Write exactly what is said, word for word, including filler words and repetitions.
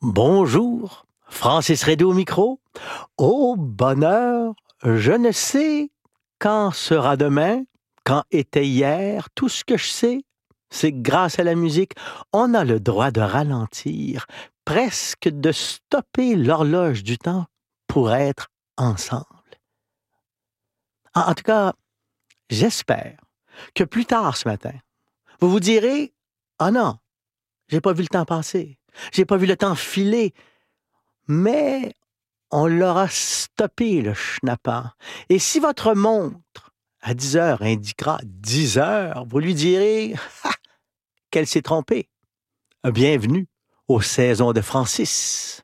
Bonjour, Francis Redé au micro. Au bonheur, je ne sais quand sera demain, quand était hier. Tout ce que je sais, c'est que grâce à la musique, on a le droit de ralentir, presque de stopper l'horloge du temps pour être ensemble. En, en tout cas, j'espère que plus tard ce matin, vous vous direz: Ah non, j'ai pas vu le temps passer, j'ai pas vu le temps filer, mais on l'aura stoppé, le schnappant. Et si votre montre, à dix heures, indiquera dix heures, vous lui direz qu'elle s'est trompée. Bienvenue aux saisons de Francis.